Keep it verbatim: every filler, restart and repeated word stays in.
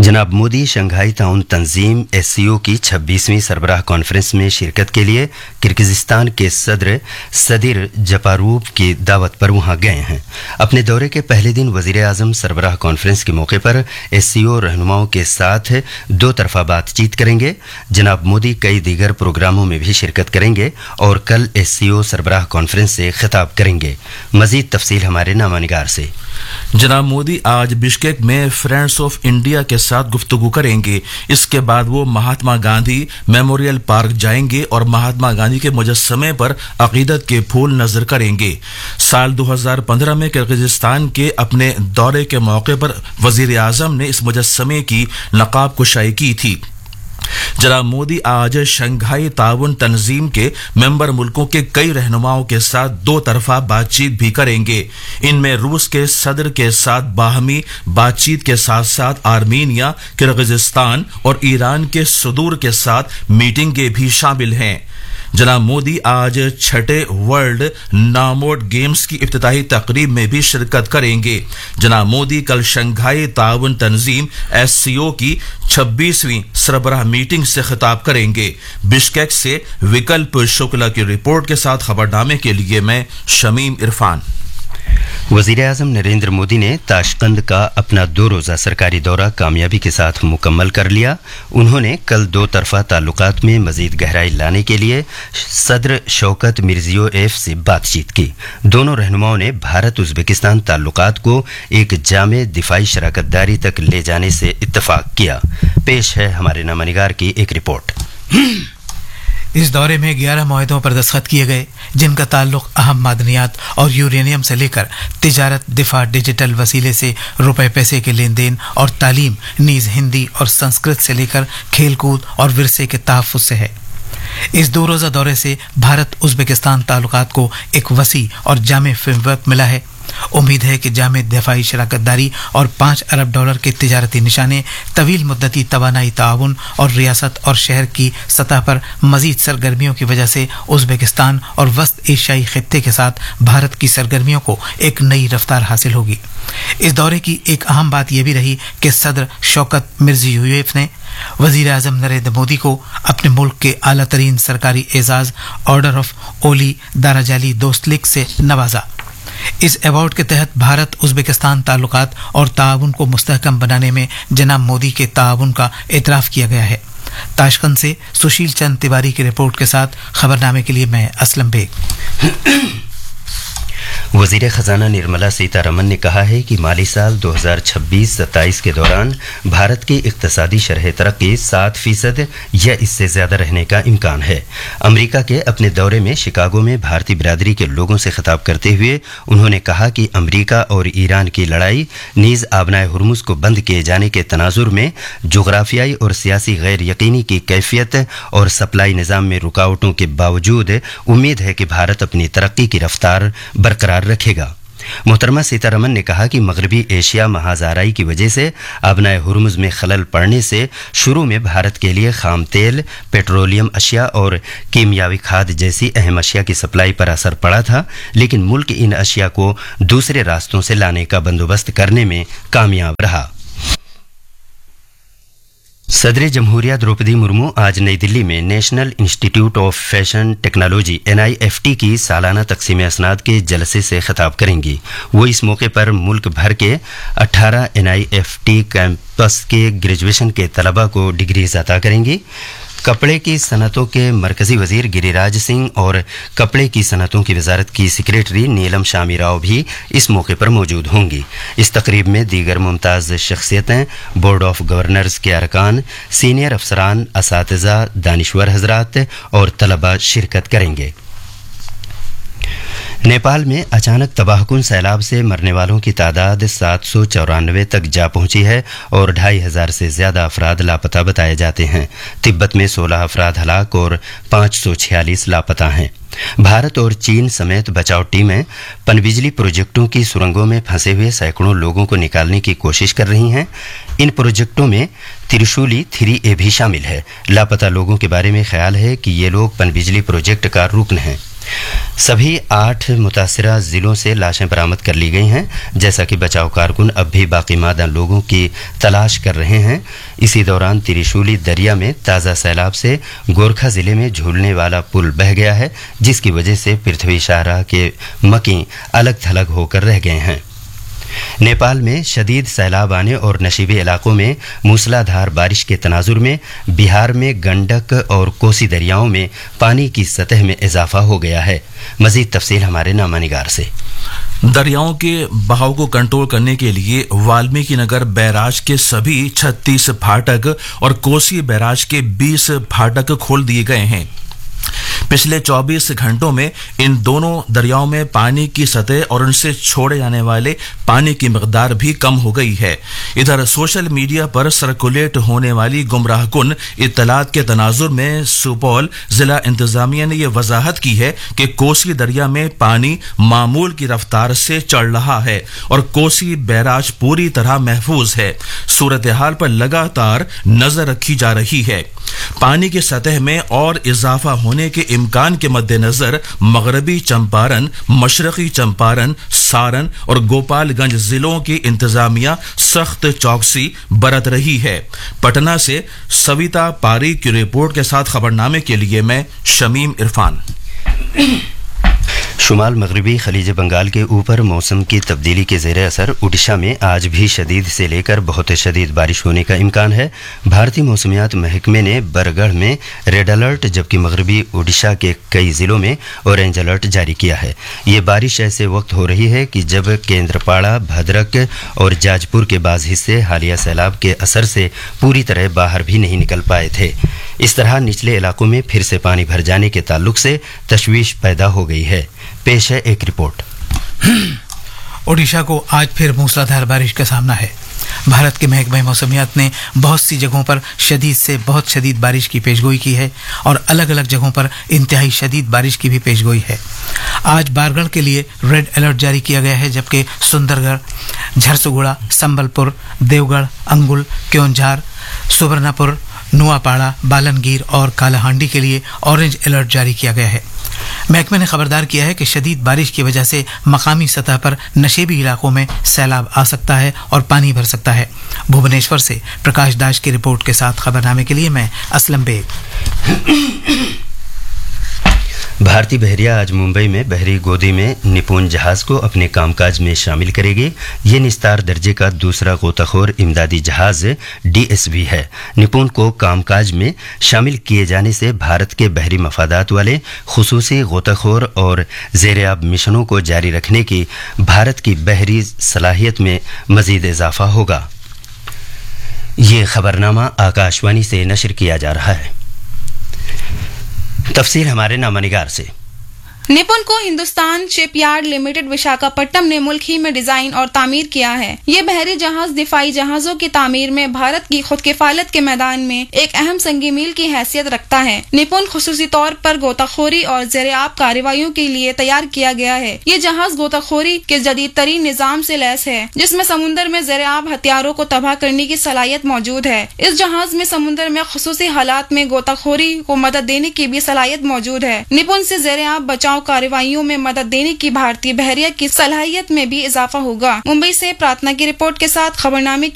जनाब मोदी शंघाई ताउन तंजीम S C ओ की छब्बीसवीं सरबराह कॉन्फ्रेंस में शिरकत के लिए किर्गिज़िस्तान के सदर सदीर जपारोव की दावत पर वहां गए हैं। अपने दौरे के पहले दिन वज़ीर आज़म सरबराह कॉन्फ्रेंस के मौके पर एस सी ओ रहनुमाओं के साथ दो तरफा बातचीत करेंगे। जनाब मोदी कई दीगर प्रोग्रामों में भी शिरकत करेंगे और कल एस सी ओ सरबराह कॉन्फ्रेंस से खिताब करेंगे। मज़ीद तफसील हमारे नामानिगार से। जनाब मोदी आज बिश्केक में फ्रेंड्स ऑफ इंडिया के साथ गुफ्तगू करेंगे। इसके बाद वो महात्मा गांधी मेमोरियल पार्क जाएंगे और महात्मा गांधी के मुजस्समे पर अकीदत के फूल नजर करेंगे। साल दो हज़ार पंद्रह में किर्गिज़िस्तान के अपने दौरे के मौके पर वजीर आजम ने इस मुजस्समे की नकाब कुशाई की थी। जनाब मोदी आज शंघाई ताउन तंजीम के मेंबर मुल्कों के कई रहनुमाओं के साथ दो तरफा बातचीत भी करेंगे। इनमें रूस के सदर के साथ बाहमी बातचीत के साथ साथ आर्मीनिया, किर्गिज़िस्तान और ईरान के सदूर के साथ मीटिंगें भी शामिल हैं। जनाब मोदी आज छठे वर्ल्ड नामोड गेम्स की इफ्तिताही तकरीब में भी शिरकत करेंगे। जनाब मोदी कल शंघाई ताउन तंजीम एस सी ओ की छब्बीसवीं सरबराह मीटिंग से खिताब करेंगे। बिश्केक से विकल्प शुक्ला की रिपोर्ट के साथ खबरनामे के लिए मैं शमीम इरफान। वज़ीर आज़म नरेंद्र मोदी ने ताशकंद का अपना दो रोज़ा सरकारी दौरा कामयाबी के साथ मुकम्मल कर लिया। उन्होंने कल दो तरफा ताल्लुकात में मज़ीद गहराई लाने के लिए सदर शौकत मिर्जियोयेव से बातचीत की। दोनों रहनुमाओं ने भारत उज़्बेकिस्तान ताल्लुकात को एक जामे दिफाई शराकतदारी तक ले जाने से इत्तफाक किया। पेश है हमारे नामानिगार की एक रिपोर्ट। इस दौरे में ग्यारह मुआहदों पर दस्तखत किए गए, जिनका ताल्लुक अहम मादनियात और यूरेनियम से लेकर तिजारत, दिफा, डिजिटल वसीले से रुपए पैसे के लेन देन और तालीम, नीज हिंदी और संस्कृत से लेकर खेल कूद और विरसे के तहफ़्फ़ुज़ से है। इस दो रोज़ा दौरे से भारत उज़्बेकिस्तान ताल्लुकात को एक वसी और जामे फ्रेमवर्क मिला है। उम्मीद है कि जामे दफाई शराकतदारी और पाँच अरब डॉलर के तिजारती निशाने, तवील मुद्दती तवानाई ताउन और रियासत और शहर की सतह पर मजीद सरगर्मियों की वजह से उज़्बेकिस्तान और वस्त एशियाई खित्ते के साथ भारत की सरगर्मियों को एक नई रफ्तार हासिल होगी। इस दौरे की एक अहम बात यह भी रही कि सदर शौकत मिर्जियोयेव ने वजीर आज़म नरेंद्र मोदी को अपने मुल्क के आला तरीन सरकारी एजाज ऑर्डर ऑफ ओली दाराजाली दोस्तलिक से नवाजा। इस अवार्ड के तहत भारत उज़्बेकिस्तान ताल्लुकात और ताउन को मुस्तहकम बनाने में जनाब मोदी के ताउन का एतराफ़ किया गया है। ताशकंद से सुशील चंद तिवारी की रिपोर्ट के साथ खबरनामे के लिए मैं असलम बेग। वज़ीर ख़जाना निर्मला सीतारमन ने कहा है कि माली साल दो हज़ार छब्बीस सत्ताईस के दौरान भारत की इक़्तिसादी शरह तरक्की सात फीसद या इससे ज़्यादा रहने का इम्कान है। अमरीका के अपने दौरे में शिकागो में भारतीय बिरादरी के लोगों से खिताब करते हुए उन्होंने कहा कि अमरीका और ईरान की लड़ाई नीज़ आबनाए हुर्मुज़ को बंद किए जाने के तनाजुर में जोग्राफियाई और सियासी गैर यकीनी की कैफियत और सप्लाई निज़ाम में रुकावटों के बावजूद उम्मीद है कि भारत अपनी तरक्की की रफ्तार बरकरार रखेगा। मोहतरमा सीतारमन ने कहा कि मगरबी एशिया महाजाराई की वजह से आबनाए हुर्मुज़ में खलल पड़ने से शुरू में भारत के लिए खाम तेल, पेट्रोलियम अशिया और कीमियावी खाद जैसी अहम अशिया की सप्लाई पर असर पड़ा था, लेकिन मुल्क इन अशिया को दूसरे रास्तों से लाने का बंदोबस्त करने में कामयाब रहा। सदर जमहूरिया द्रौपदी मुर्मू आज नई दिल्ली में national institute of fashion technology N I F T की सालाना तकसीम असनाद के जलसे से खिताब करेंगी। वो इस मौके पर मुल्क भर के अठारह N I F T campus के ग्रेजुएशन के तलबा को डिग्रीज अता करेंगी। कपड़े की सनतों के मरकजी वजीर गिरिराज सिंह और कपड़े की सनतों की वजारत की सेक्रेटरी नीलम शामी राव भी इस मौके पर मौजूद होंगी। इस तकरीब में दीगर मुमताज़ शख्सियतें, बोर्ड ऑफ गवर्नर्स के अरकान, सीनियर अफसरान, असातिज़ा, दानिश्वर हजरात और तलबा शिरकत करेंगे। नेपाल में अचानक तबाहकुन सैलाब से मरने वालों की तादाद सात सौ चौरानवे तक जा पहुंची है और ढाई हजार से ज्यादा अफराद लापता बताए जाते हैं। तिब्बत में सोलह अफराद हलाक और पाँच सौ छियालीस लापता हैं। भारत और चीन समेत बचाव टीमें पनबिजली प्रोजेक्टों की सुरंगों में फंसे हुए सैकड़ों लोगों को निकालने की कोशिश कर रही हैं। इन प्रोजेक्टों में त्रिशूली थ्री ए भी शामिल है। लापता लोगों के बारे में ख्याल है कि ये लोग पनबिजली प्रोजेक्ट का रुकन हैं। सभी आठ मुतासिरा जिलों से लाशें बरामद कर ली गई हैं, जैसा कि बचाव कारकुन अब भी बाकी मादा लोगों की तलाश कर रहे हैं। इसी दौरान त्रिशूली दरिया में ताज़ा सैलाब से गोरखा जिले में झूलने वाला पुल बह गया है, जिसकी वजह से पृथ्वी शाहराह के मकी अलग थलग होकर रह गए हैं। नेपाल में शदीद सैलाब आने और नशीबी इलाकों में मूसलाधार बारिश के तनाजुर में बिहार में गंडक और कोसी दरियाओं में पानी की सतह में इजाफा हो गया है। मजीद तफसील हमारे नामानिगार से। दरियाओं के बहाव को कंट्रोल करने के लिए वाल्मीकि नगर बैराज के सभी छत्तीस फाटक और कोसी बैराज के बीस फाटक खोल दिए गए हैं। पिछले चौबीस घंटों में इन दोनों दरियाओं में पानी की सतह और उनसे छोड़े जाने वाले पानी की मकदार भी कम हो गई है। इधर सोशल मीडिया पर सर्कुलेट होने वाली गुमराहकुन इत्तलात के तनाजुर में सुपौल जिला इंतजामिया ने यह वजाहत की है कि कोसी दरिया में पानी मामूल की रफ्तार से चढ़ रहा है और कोसी बैराज पूरी तरह महफूज है। सूरत हाल पर लगातार नजर रखी जा रही है। पानी की सतह में और इजाफा होने के इम्कान के मद्देनजर मगरबी चंपारण, मशरकी चंपारण, सारण और गोपालगंज जिलों की इंतजामिया सख्त चौकसी बरत रही है। पटना से सविता पारी की रिपोर्ट के साथ खबरनामे के लिए मैं शमीम इरफान। शुमाल मगरबी खलीज बंगाल के ऊपर मौसम की तब्दीली के ज़ेर असर उड़ीसा में आज भी शदीद से लेकर बहुत शदीद बारिश होने का इम्कान है। भारतीय मौसमियात महकमे ने बरगढ़ में रेड अलर्ट जबकि मगरबी उड़ीसा के कई ज़िलों में ऑरेंज अलर्ट जारी किया है। ये बारिश ऐसे वक्त हो रही है कि जब केंद्रपाड़ा, भद्रक और जाजपुर के बाज़ हिस्से हालिया सैलाब के असर से पूरी तरह बाहर भी नहीं निकल पाए थे। इस तरह निचले इलाकों में फिर से पानी भर जाने के ताल्लुक से तशवीश पैदा हो गई है। पेश है एक रिपोर्ट। ओडिशा को आज फिर मूसलाधार बारिश का सामना है। भारत के महकमे मौसमियात ने बहुत सी जगहों पर शदीद से बहुत शदीद बारिश की पेशगोई की है और अलग अलग जगहों पर इंतहाई शदीद बारिश की भी पेशगोई है। आज बारगढ़ के लिए रेड अलर्ट जारी किया गया है, जबकि सुंदरगढ़, झरसुगुड़ा, संबलपुर, देवगढ़, अंगुल, क्योंझार, सुबर्णापुर, नुआपाड़ा, बालनगीर और कालाहांडी के लिए ऑरेंज अलर्ट जारी किया गया है। महकमे ने खबरदार किया है कि शदीद बारिश की वजह से मकामी सतह पर नशेबी इलाकों में सैलाब आ सकता है और पानी भर सकता है। भुवनेश्वर से प्रकाश दास की रिपोर्ट के साथ खबरनामे के लिए मैं असलम बेग। भारतीय बहरिया आज मुंबई में बहरी गोदी में निपुण जहाज को अपने कामकाज में शामिल करेगी। ये निस्तार दर्जे का दूसरा गोताखोर इमदादी जहाज डीएसवी है। निपुण को कामकाज में शामिल किए जाने से भारत के बहरी मफादात वाले खुसूसी गोताखोर और ज़ेर-ए-आब मिशनों को जारी रखने की भारत की बहरी सलाहियत में मजीद इजाफा होगा। ये खबरनामा आकाशवाणी से नशर किया जा रहा है। तफसील हमारे नामानिगार से। निपुण को हिंदुस्तान शिपयार्ड लिमिटेड विशाखापट्टनम ने मुल्क ही में डिजाइन और तामीर किया है। ये बहरी जहाज दिफाई जहाजों की तामीर में भारत की खुद किफालत के मैदान में एक अहम संगी मील की हैसियत रखता है। निपुण खुसूसी तौर पर गोताखोरी और ज़ेर-ए-आब कार्रवाइयों के लिए तैयार किया गया है। ये जहाज गोताखोरी के जदीद तरीन निजाम से लैस है, जिसमें समुद्र में ज़ेर-ए-आब हथियारों को तबाह करने की सलाहियत मौजूद है। इस जहाज में समुद्र में खुसूसी हालात में गोताखोरी को मदद देने की भी सलाहियत मौजूद है। निपुण से ज़ेर-ए-आब बचाव कार्रवाइयों में मदद देने की भारतीय बहरिया की सलाहियत में भी इजाफा होगा। मुंबई से प्रार्थना की रिपोर्ट के साथ खबरनामे